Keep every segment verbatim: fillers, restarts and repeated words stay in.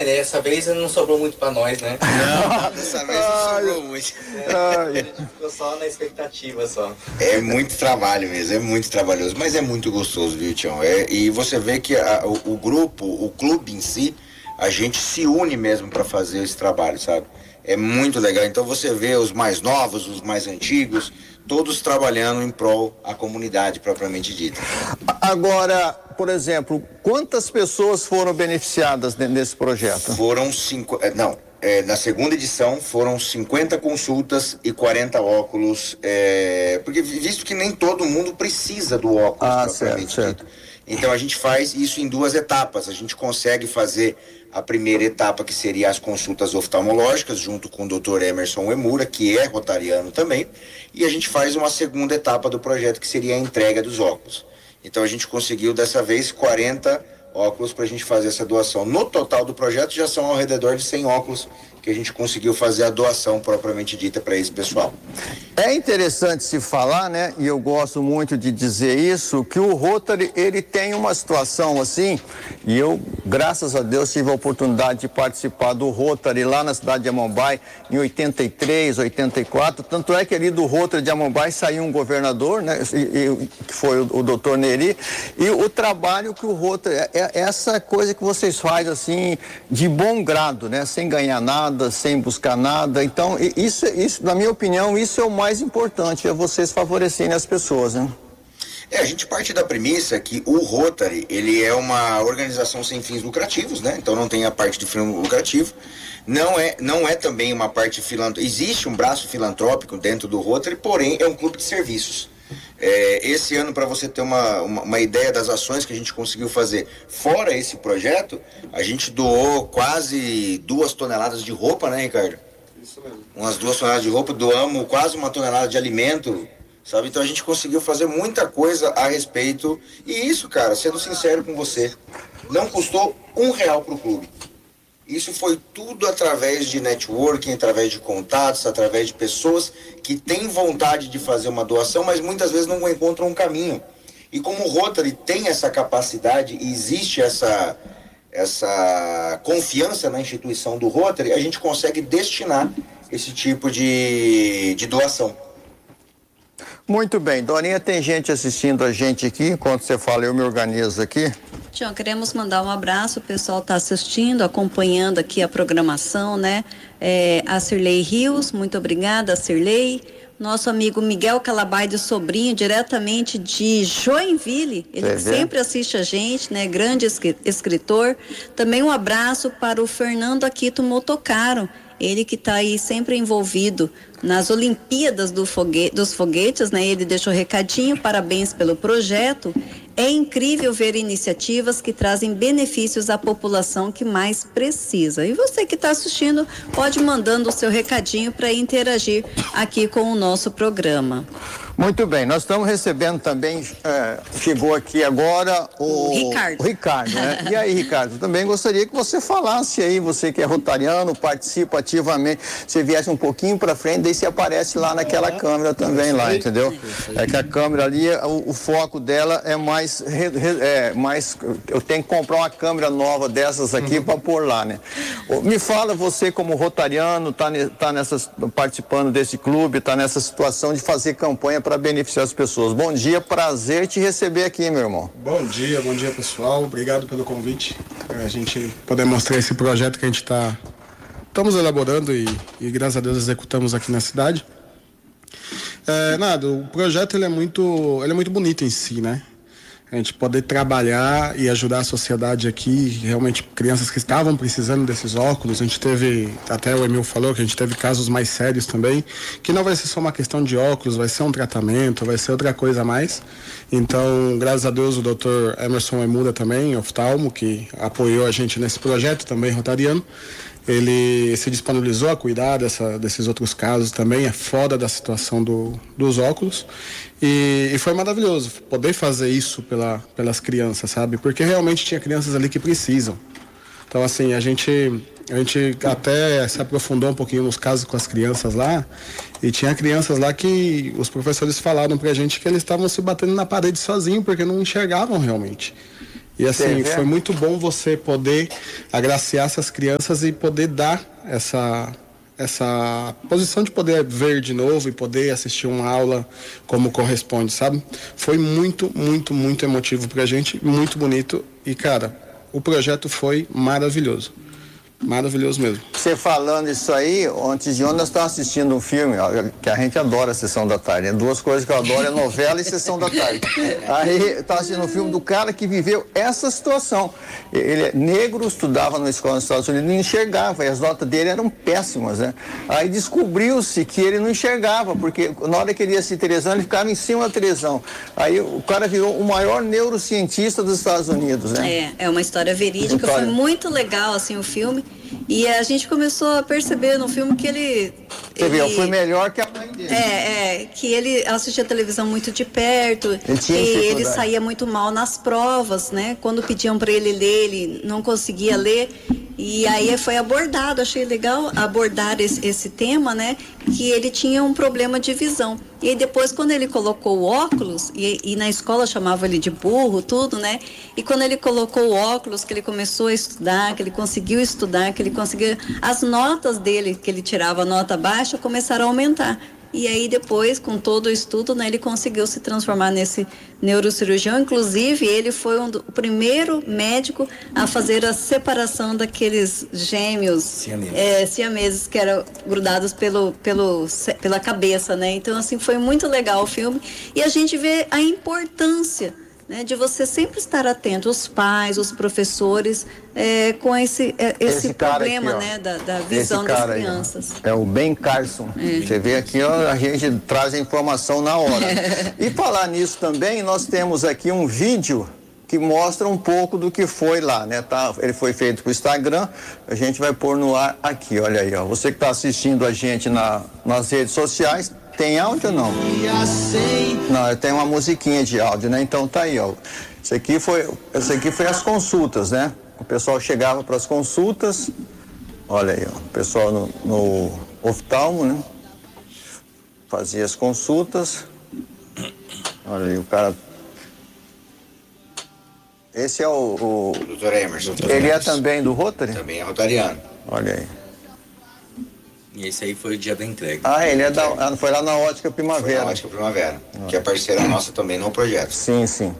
dessa vez não sobrou muito pra nós, né? Não, dessa vez não sobrou muito. É, a gente ficou só na expectativa, só. É muito trabalho mesmo, é muito trabalhoso, mas é muito gostoso, viu, Tião? É, e você vê que a, o, o grupo, o clube em si, a gente se une mesmo para fazer esse trabalho, sabe? É muito legal. Então você vê os mais novos, os mais antigos, todos trabalhando em prol da comunidade propriamente dita. Agora, por exemplo, quantas pessoas foram beneficiadas nesse projeto? Foram cinco, não, é, na segunda edição foram cinquenta consultas e quarenta óculos, é, porque visto que nem todo mundo precisa do óculos ah, propriamente certo, dito. Então a gente faz isso em duas etapas. A gente consegue fazer a primeira etapa, que seria as consultas oftalmológicas, junto com o doutor Emerson Uemura, que é rotariano também, e a gente faz uma segunda etapa do projeto, que seria a entrega dos óculos. Então a gente conseguiu dessa vez quarenta óculos para a gente fazer essa doação. No total do projeto já são ao redor de cem óculos que a gente conseguiu fazer a doação propriamente dita para esse pessoal. É interessante se falar, né, e eu gosto muito de dizer isso, que o Rotary, ele tem uma situação assim, e eu, graças a Deus, tive a oportunidade de participar do Rotary lá na cidade de Amambai em oitenta e três, oitenta e quatro, tanto é que ali do Rotary de Amambai saiu um governador, né, e, e, que foi o, o doutor Neri, e o trabalho que o Rotary, é, é essa coisa que vocês fazem assim, de bom grado, né, sem ganhar nada, sem buscar nada. Então, isso, isso, na minha opinião, isso é o mais importante, é vocês favorecerem as pessoas, né? É, a gente parte da premissa que o Rotary, ele é uma organização sem fins lucrativos, né? Então não tem a parte de fim lucrativo. Não é, não é também uma parte filantrópica. Existe um braço filantrópico dentro do Rotary, porém é um clube de serviços. É, esse ano, para você ter uma, uma, uma ideia das ações que a gente conseguiu fazer fora esse projeto, a gente doou quase duas toneladas de roupa, né, Ricardo? Isso mesmo. Umas duas toneladas de roupa, doamos quase uma tonelada de alimento, sabe? Então a gente conseguiu fazer muita coisa a respeito. E isso, cara, sendo sincero com você, não custou um real pro clube. Isso foi tudo através de networking, através de contatos, através de pessoas que têm vontade de fazer uma doação, mas muitas vezes não encontram um caminho. E como o Rotary tem essa capacidade e existe essa, essa confiança na instituição do Rotary, a gente consegue destinar esse tipo de, de doação. Muito bem, Dorinha, tem gente assistindo a gente aqui, enquanto você fala eu me organizo aqui. Tião, queremos mandar um abraço, o pessoal está assistindo, acompanhando aqui a programação, né? É, a Cirlei Rios, muito obrigada, Cirlei. Nosso amigo Miguel Calabai de Sobrinho, diretamente de Joinville, ele que sempre assiste a gente, né? Grande escritor. Também um abraço para o Fernando Aquito Motocaro, ele que está aí sempre envolvido nas Olimpíadas do fogue... dos Foguetes, né? Ele deixou recadinho, parabéns pelo projeto. É incrível ver iniciativas que trazem benefícios à população que mais precisa. E você que está assistindo, pode ir mandando o seu recadinho para interagir aqui com o nosso programa. Muito bem, nós estamos recebendo também, é, chegou aqui agora o, o Ricardo. O Ricardo, né? E aí, Ricardo, também gostaria que você falasse aí, você que é rotariano, participa ativamente, você viesse um pouquinho para frente, daí você aparece lá naquela câmera também lá, entendeu? É que a câmera ali, o, o foco dela é mais, é, mais, eu tenho que comprar uma câmera nova dessas aqui para pôr lá, né? Me fala, você como rotariano, tá, tá nessas, participando desse clube, tá nessa situação de fazer campanha para beneficiar as pessoas. Bom dia, prazer te receber aqui, meu irmão. Bom dia, bom dia pessoal, obrigado pelo convite, a gente poder mostrar esse projeto que a gente está estamos elaborando e, e graças a Deus executamos aqui na cidade. É, nada, o projeto ele é muito, ele é muito bonito em si, né? A gente poder trabalhar e ajudar a sociedade aqui, realmente crianças que estavam precisando desses óculos. A gente teve, até o Emil falou que a gente teve casos mais sérios também, que não vai ser só uma questão de óculos, vai ser um tratamento, vai ser outra coisa a mais. Então, graças a Deus, o doutor Emerson Uemura também, oftalmo, que apoiou a gente nesse projeto, também rotariano, ele se disponibilizou a cuidar dessa, desses outros casos também, é foda da situação do, dos óculos. E, e foi maravilhoso poder fazer isso pela, pelas crianças, sabe? Porque realmente tinha crianças ali que precisam. Então, assim, a gente, a gente até se aprofundou um pouquinho nos casos com as crianças lá, e tinha crianças lá que os professores falaram pra gente que eles estavam se batendo na parede sozinhos, porque não enxergavam realmente. E assim, foi muito bom você poder agraciar essas crianças e poder dar essa, essa posição de poder ver de novo e poder assistir uma aula como corresponde, sabe? Foi muito, muito, muito emotivo pra gente, muito bonito. E, cara, o projeto foi maravilhoso. Maravilhoso mesmo. Você falando isso aí, antes de ontem nós estávamos assistindo um filme, ó, que a gente adora a Sessão da Tarde, né? Duas coisas que eu adoro é novela e Sessão da Tarde. Aí eu estava assistindo um filme do cara que viveu essa situação. Ele é negro, estudava na escola nos Estados Unidos, não enxergava, e as notas dele eram péssimas, né? Aí descobriu-se que ele não enxergava, porque na hora que ele ia se televisão, ele ficava em cima da televisão. Aí o cara virou o maior neurocientista dos Estados Unidos, né? É, é uma história verídica, História. Foi muito legal, assim, o filme. E a gente começou a perceber no filme que ele... Você ele, viu, foi melhor que a mãe dele. É, é, que ele assistia a televisão muito de perto, Ele que tinha ele dificuldade. saía muito mal nas provas, né? Quando pediam para ele ler, ele não conseguia ler. E aí foi abordado, achei legal abordar esse, esse tema, né? Que ele tinha um problema de visão. E aí depois, quando ele colocou o óculos, e, e na escola chamava ele de burro, tudo, né? E quando ele colocou o óculos, que ele começou a estudar, que ele conseguiu estudar, que ele conseguiu... As notas dele, que ele tirava nota baixa, começaram a aumentar. E aí depois, com todo o estudo, né, ele conseguiu se transformar nesse neurocirurgião. Inclusive, ele foi um do, o primeiro médico a fazer a separação daqueles gêmeos Siameses. é, siameses que eram grudados pelo, pelo, pela cabeça, né? Então, assim, foi muito legal o filme. E a gente vê a importância, né, de você sempre estar atento, os pais, os professores, é, com esse, é, esse, Esse cara problema, aqui, ó. né, da, da visão Esse das cara aí, ó, crianças. é o Ben Carson. Você vê aqui, ó, a gente traz a informação na hora. E falar nisso também, nós temos aqui um vídeo que mostra um pouco do que foi lá, né? Tá, ele foi feito pro Instagram, a gente vai pôr no ar aqui, olha aí, ó. Você que está assistindo a gente na, nas redes sociais, tem áudio ou não? Não, tem uma musiquinha de áudio, né? Então tá aí, ó. Isso aqui foi, isso aqui foi as consultas, né? O pessoal chegava para as consultas, olha aí, ó. O pessoal no, no oftalmo, né? Fazia as consultas. Olha aí, o cara... Esse é o... o... doutor Emerson. Ele é também do Rotary? Também é rotariano. Olha aí. E esse aí foi o dia da entrega. Ah, ele é da, ah, foi lá na Ótica Foi Primavera. na Ótica Primavera, que é parceira nossa também no projeto. Sim, sim.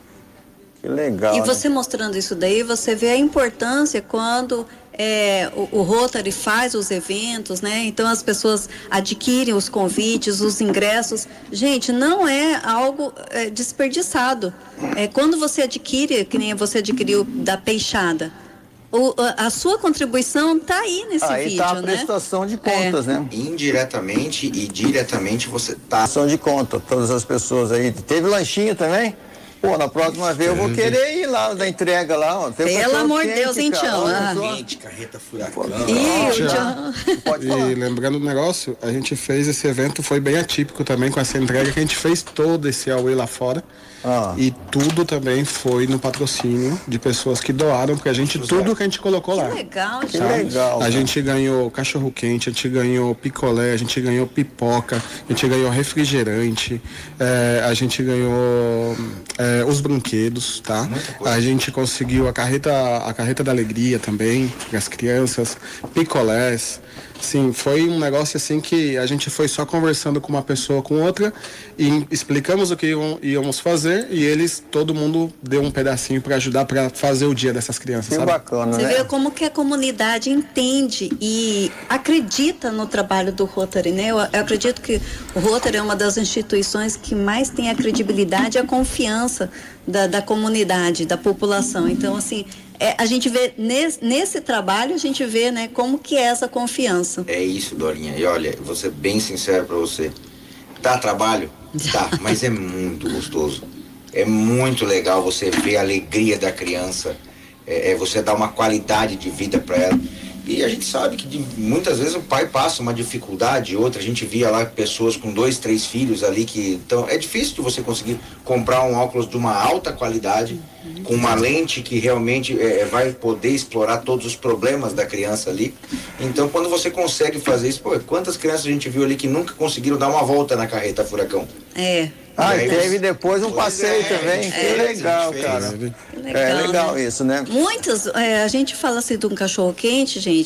Que legal. E né? você mostrando isso daí, você vê a importância quando é, o, o Rotary faz os eventos, né? Então as pessoas adquirem os convites, os ingressos. Gente, não é algo é, desperdiçado. É, quando você adquire, que nem você adquiriu da Peixada, o, a, a sua contribuição está aí nesse Aí vídeo, tá a né? prestação de contas, É. né? Indiretamente e diretamente você tá... Prestação de conta, todas as pessoas aí. Teve lanchinho também? Pô, na próxima vez eu vou querer ir lá da entrega lá, ó. Tem Pelo cachorro amor de quente, Deus, hein, cara, Tião? olha Ah. só. Gente, carreta furacão. Ih, o Tchau. Tião. Pode falar. E lembrando do negócio, a gente fez esse evento, foi bem atípico também com essa entrega, que a gente fez todo esse Away lá fora. Ah. E tudo também foi no patrocínio de pessoas que doaram pra gente tudo que a gente colocou lá. Que legal, Que Tião. legal. A cara. gente ganhou cachorro quente, a gente ganhou picolé, a gente ganhou pipoca, a gente ganhou refrigerante, eh, a gente ganhou eh, os brinquedos, tá? A gente conseguiu a carreta, a carreta da alegria também, para as crianças, picolés. Sim, foi um negócio assim que a gente foi só conversando com uma pessoa com outra e explicamos o que iam- íamos fazer e eles, todo mundo deu um pedacinho para ajudar para fazer o dia dessas crianças, Que sabe? bacana, Você né? vê como que a comunidade entende e acredita no trabalho do Rotary, né? Eu, eu acredito que o Rotary é uma das instituições que mais tem a credibilidade e a confiança da, da comunidade, da população. Então, assim, é, a gente vê nesse, nesse trabalho, a gente vê, né, como que é essa confiança. É isso, Dorinha. E olha, vou ser bem sincero pra você. Dá trabalho? Dá, mas é muito gostoso. É muito legal você ver a alegria da criança. É, é você dar uma qualidade de vida pra ela. E a gente sabe que de, muitas vezes o pai passa uma dificuldade, outra. A gente via lá pessoas com dois, três filhos ali que... Então, é difícil de você conseguir comprar um óculos de uma alta qualidade, com uma lente que realmente é, vai poder explorar todos os problemas da criança ali. Então, quando você consegue fazer isso, pô, quantas crianças a gente viu ali que nunca conseguiram dar uma volta na carreta furacão? É, Ah, E e aí teve depois um Pois passeio é, também. a gente Que fez, legal, a gente cara. fez. Legal, É legal né? isso, né? Muitas, é, a gente fala assim de um cachorro quente, gente.